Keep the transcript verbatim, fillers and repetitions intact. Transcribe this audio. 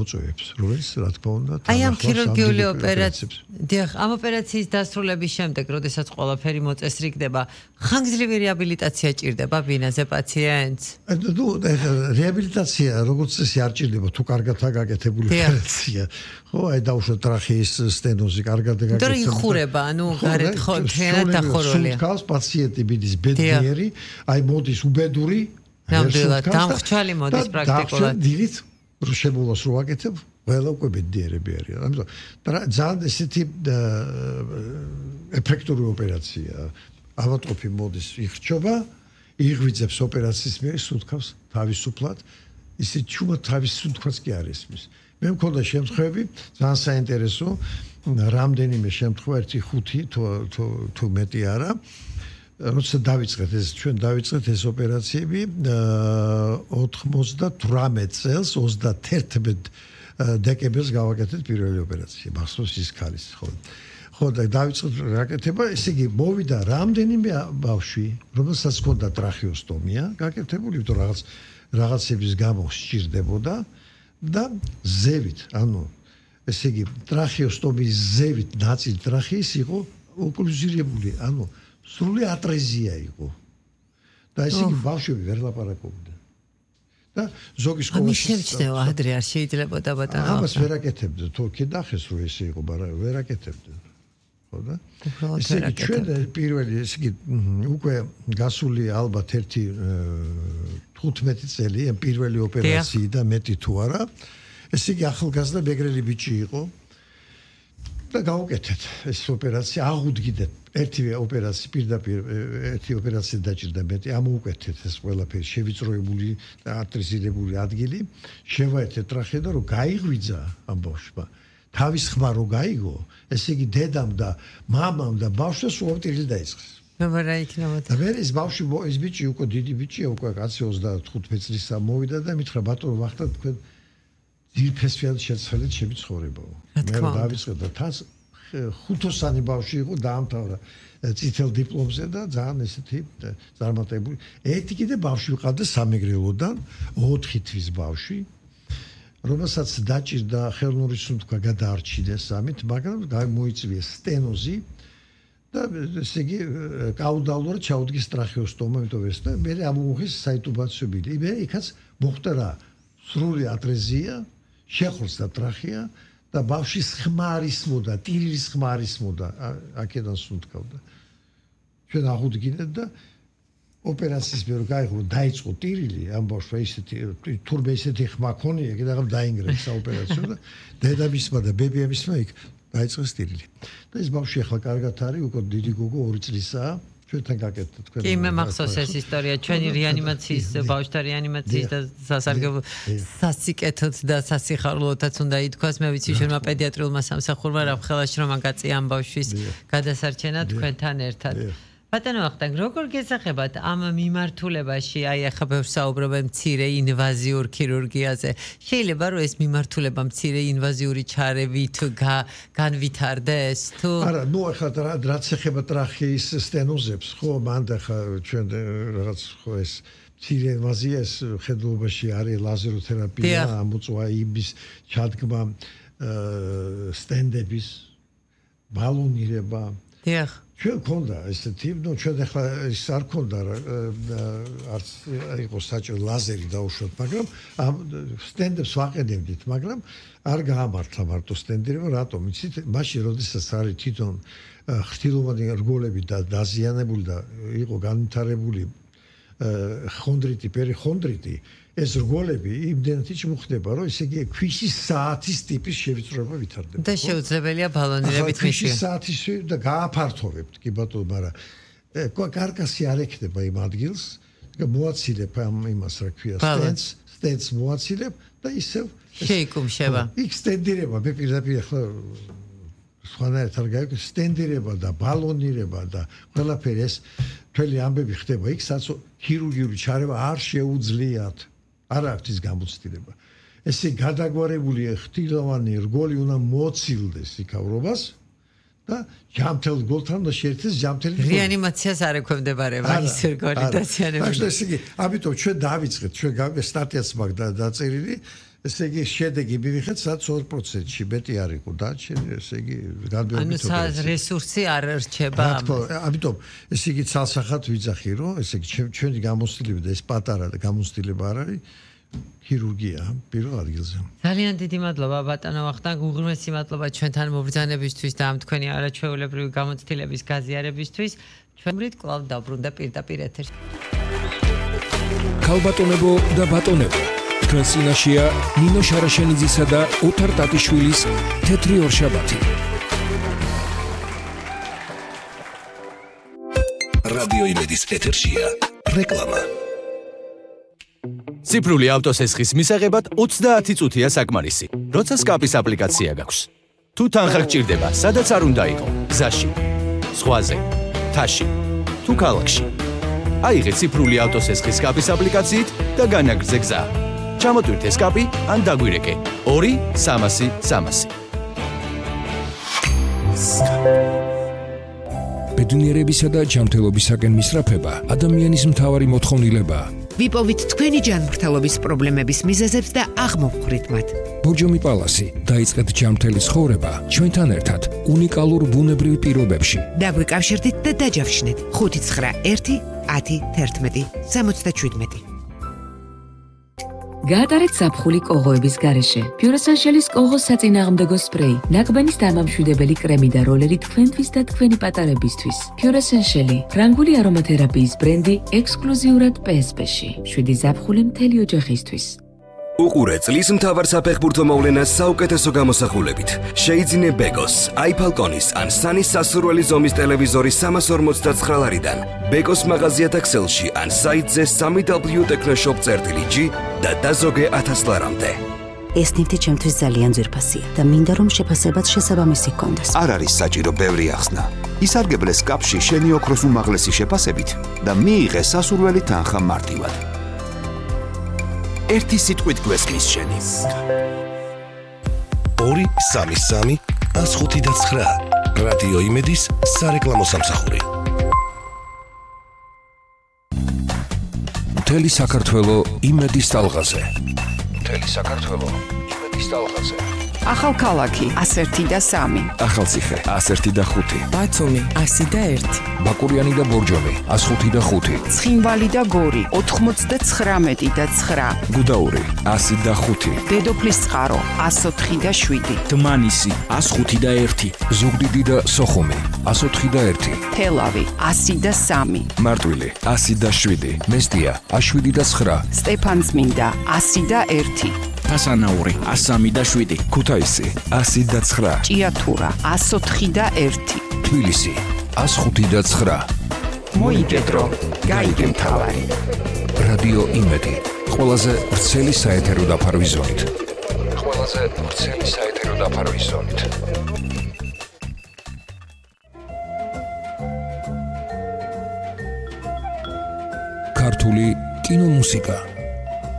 გამოწვევებს, რომელიც რა თქმა უნდა აი ამ ქირურგიული ოპერაციებს. დიახ, ამ ოპერაციის დასრულების შემდეგ, როდესაც ყველაფერი მოწესრიგდება, ხანგრძლივი რეაბილიტაცია ჭირდება ბინაზე პაციენტს? ნუ რეაბილიტაცია როგორც წესი არ ჭირდება თუ კარგად აგაკეთებული ოპერაცია. ხო, აი დაუშვათ ტრახეის სტენოზი კარგად აგაკეთებული. დრო იხურება, ანუ გარეთ ხო თენა დახურულია. სულთქავს პაციენტი მიდის ბედნიერი, აი მოდის უბედური. ნამდვილად დამხჩალი მოდის პრაქტიკულად. დილით შემულოს რო აკეთებ, ყველა უკვე ბედნიერები არიან. ამიტომ ძალიან ესეთი ეფექტური ოპერაცია. ავატყოფი მოდის, იხრჩობა, იღვიძებს ოპერაციის მიერ სუნთქავს თავისუფლად, ისე ჩუმად თავისუფლად კი არ ესმის. მე მქონდა შემთხვევები, ძალიან საინტერესო, რამდენიმე შემთხვევა, ერთი ხუთი თუ მეტი არა. როცა დავიწყეთ ეს ჩვენ დავიწყეთ ეს ოპერაციები ოცდათვრამეტ წელს ოცდაათერთმეტ დეკემბერს გავაკეთეთ პირველი ოპერაცია მახსოვს ის ქალის ხო ხო და დავიწყეთ რაკეთება ესე იგი მოვიდა რამდენიმე ბავშვი რომელსაც ჰქონდა ტრახეოსტომია გაკეთებული იმიტომ რაღაც რაღაცების გამო სჭირდებოდა და ზევით ანუ ესე იგი ტრახეოსტომიის ზევით ნაწილი ტრახეის იყო ოკლუზირებული ანუ სრული ატრეზია იყო. და ესე იგი ბავშვები ვერ ლაპარაკობდნენ. და ზოგი სკოლაში ამის შეჩნევა ადრე არ შეიძლება და ბატონო. ამას ვერ აკეთებდა, თუ კიდახეს რო ესე იყო, მაგრამ ვერ აკეთებდა. ხო და? ესე იგი ჩვენ პირველი ესე იგი უკვე გასული ალბათ ერთი თხუთმეტი წელი ამ პირველი ოპერაციიდან მეტი თუ არა. ესე იგი ახალგაზრდა მეგრელი ბიჭი იყო. და გავუკეთეთ ეს ოპერაცია, აღუდგინეთ ერთივე ოპერაცია პირდაპირ ერთი ოპერაცია დაჭირდა მეტი, ამოუკეთეთ ეს ყველაფერი შევიწროებული და ატრიზირებული ადგილი, შევაერთეთ ტრახე და რომ გაიღვიძა ამ ბავშვმა, თავის ხმა რო გაიგო, ესე იგი დედამ და მამამ და ბავშვს უავტირილი დაიწყეს. რა იქნება? და მე ეს ბავშვი ეს ბიჭი უკვე დიდი ბიჭია, უკვე კაცი ოცდათხუთმეტ წლისა მოვიდა და მითხრა ბატონო ვახტა თქვენ ძირფესვიან შეცვალეთ ჩემი ცხოვრებაო. მე დავიწყე და თან ხუთოსანი ბავშვი იყო დაამთავრა წითელ დიპლომზე და ძალიან ესეთი წარმატებული. ერთი კიდე ბავშვი ვიყავდა სამეგრელოდან, ოთხი თვის ბავშვი, რომელსაც დაჭირდა ხელოვნური სუნთქვა გადაარჩინეს ამით, მაგრამ გამოიწვიეს სტენოზი და ესე იგი კაუდალურად ჩაუდგეს ტრახეოსტომა, იმიტომ ეს და მე ამოუღეს საიტუბაციობილი. მე იქაც მოხდა რა სრული ატრეზია შეხორცდა ტრახეა და ბავშვის ხმა არისმოდა, ტირილის ხმა არისმოდა, აქედან სუნთქავდა. ჩვენ აღუდგინეთ და ოპერაციის მე რო გაიღო, დაიწყო ტირილი, ამ ბავშვს ისეთი თურმე ისეთი ხმა ქონია, კიდევ დაინგრეს საოპერაციო და დედამისმა და ბებიამისმა იქ დაიწყეს ტირილი. და ეს ბავშვი ახლა კარგად არის, უკვე დიდი გოგო ორი წლისაა. ჩვენთან გაკეთდა თქვენ. კი, მე მახსოვს ეს ისტორია, ჩვენი რეანიმაციის ბავშვთა რეანიმაციის და სასარგებლო სასიკეთოთ და სასიხარულოთაც უნდა ითქვას, მე ვიცი შენმა პედიატრიულმა სამსახურმა რა ხელაში რომ აგაწია ამ ბავშვის გადასარჩენა თქვენთან ერთად. ბატონო ვახტანგ, როგორ გესახებათ ამ მიმართულებაში, აი ახლა ბევრს საუბრობენ მცირე ინვაზიურ ქირურგიაზე. შეიძლება რომ ეს მიმართულება მცირე ინვაზიური ჩარევით განვითარდეს თუ? არა, ნუ ახლა რაც ეხება ტრახეის სტენოზებს, ხო, მანდ ახლა ჩვენ რაღაც ხო ეს მცირე ინვაზია ეს ხედულობაში არის ლაზეროთერაპია, ამოწვა იმის ჩადგმა სტენდების ბალონირება. დიახ. ჩვენ ქონდა ესეთი, ნუ ჩვენ ახლა ის არ ქონდა არც იყო საჭირო ლაზერი დაუშვათ, მაგრამ ამ სტენდებს ვაყენებდით, მაგრამ არ გაამართლა მარტო სტენდები, რატომ? იცით, მაშინ როდესაც არის თვითონ ხრტილოვანი რგოლები და დაზიანებული და იყო განვითარებული ხონდრიტი, პერიხონდრიტი, ეს რგოლები იმდენად იჭმუხდება, რომ ესე იგი ქვიშის საათის ტიპის შევიწროება ვითარდება. და შეუძლებელია ბალონირებით მისვლა. ქვიშის საათის და გააფართოვებთ, კი ბატონო, მაგრამ კარკასი არ ექნება იმ ადგილს, მოაცილებ ამ იმას, რა ქვია, სტენდს, სტენდს მოაცილებ და ისევ შეიკუმშება. იქ სტენდირება, მე პირდაპირ ახლა სხვანაირად არ გაიგე, სტენდირება და ბალონირება და ყველაფერი ეს მთელი ამბები ხდება იქ, სადაც ქირურგიული ჩარევა არ შეუძლიათ. არ აქვს ის გამოცდილება. ესე გადაგვარებული ხრტილოვანი რგოლი უნდა მოცილდეს იქავრობას და ჯამთელ რგოლთან და შეერთდეს ჯამთელი რგოლი. რეანიმაციას არ ექვემდებარება ის რგოლი დაციანებული. ასე ესე იგი, ამიტომ ჩვენ დავიწყეთ, ჩვენ სტატიაც მაგ დაწერილი, ესე იგი შედეგი მივიღეთ სადაც ორი პროცენტი მეტი არ იყო და ესე იგი განვიერთებით ანუ რესურსი არ რჩება ამიტომ ესე იგი ცალსახად ვიძახი რომ ესე იგი ჩვენი გამოცდილება და ეს პატარა და გამოცდილება არ არის ქირურგია პირველ ადგილზე ძალიან დიდი მადლობა ბატონო ვახტანგ უღრმესი მადლობა ჩვენთან მობრძანებისთვის და ამ თქვენი არაჩვეულებრივი გამოცდილების გაზიარებისთვის ჩვენ მრით კვლავ დაბრუნდა პირდაპირ ეთერში ქალბატონებო და ბატონებო თქვენ წინაშეა ნინო შარაშენიძისა და ოთარ ტატიშვილის თეთრი ორშაბათი რადიო იმედის ეთერშია რეკლამა ციფრული ავტოსესხის მისაღებად ოცდაათი წუთია საკმარისი, როცა სკაპის აპლიკაცია გაქვს. თუ თანხა გჭირდება, სადაც არ უნდა იყო, გზაში, ზღვაზე, მთაში, თუ ქალაქში. აიღე ციფრული ავტოსესხის სკაპის აპლიკაციით და განაგრძე გზა. ჩამოტვირთე სკაპი ან დაგვირეკე ორი სამასი სამასი. ბედნიერებისა და ჯანმრთელობისაკენ მისწრაფება ადამიანის მთავარი მოთხოვნილებაა. ვიპოვით თქვენი ჯანმრთელობის პრობლემების მიზეზებს და აღმოვხვრით მათ. ბორჯომი პალასი დაიწყეთ ჯანმრთელი ცხოვრება ჩვენთან ერთად უნიკალურ ბუნებრივ პირობებში. დაგვიკავშირდით და დაჯავშნეთ ხუთი ცხრა ერთი ათი თერთმეტი სამოცდაშვიდმეტი. გაატარეთ ზაფხული კოღოების გარეშე. Pure-Essentials კოღოს საწინააღმდეგო სპრეი, ნაკბენის დამამშვიდებელი კრემი და როლერი თქვენთვის და თქვენი პატარებისთვის. Pure-Essentials, ფრანგული არომათერაპიის ბრენდი ექსკლუზიურად პე ეს პე-ში. შვიდი ზაფხული მთელი ოჯახისთვის. უყურე წლის მთავარ საფეხბურთო მოვლენას საუკეთესო გამოსახულებით. შეიძინე ბეკოს, iFalconis ან სანის სასურველი ზომის ტელევიზორი სამას ორმოცდაცხრა ლარიდან. ბეკოს მაღაზიათა ქსელში ან საიტზე სამი დაბლიუ ტექნოშოპ წერტილი ჯი და დაზოგე ათას ლარამდე. ეს ნივთი ჩემთვის ძალიან ძვირფასია და მინდა რომ შეფასებაც შესაბამისი ჰქონდეს. არ არის საჭირო ბევრი ახსნა. ისარგებლე სკაპში შენი ოქროს უმაღლესი შეფასებით და მიიღე სასურველი თანხა მარტივად. ერთი სიტყვით გვესმის შენი. ორი სამი სამი ას ხუთი და ცხრა. რადიო იმედის სარეკლამო სამსახური. მთელი საქართველო იმედის ტალღაზე. მთელი საქართველო იმედის ტალღაზე. ახალქალაქი ას ერთი და სამი. ახალციხე ას ერთი და ხუთი. ბათუმი ასი და ერთი. ბაკურიანი და ბორჯომი ას ხუთი და ხუთი. ცხინვალი და გორი ოთხმოცდაცხრამეტი და ცხრა. გუდაური ასი და ხუთი. დედოფლის წყარო ას ოთხი და შვიდი. დმანისი ას ხუთი და ერთი. ზუგდიდი და სოხუმი ას ოთხი და ერთი. თელავი ასი და სამი. მარტვილი ასი და შვიდი. მესტია ას შვიდი და ცხრა. სტეფანწმინდა ასი და ერთი. ფასანაური ას სამი და შვიდი. ქუთაისი ასი და ცხრა. ჭიათურა ას ოთხი და ერთი. თბილისი ას ხუთი და ცხრა. მოიგედრო გაიგე მთავარი. რადიო იმედი ყველაზე ვრცელი საეთერო დაფარვის ზონით. ყველაზე ვრცელი საეთერო დაფარვის ზონით. ქართული კინომუსიკა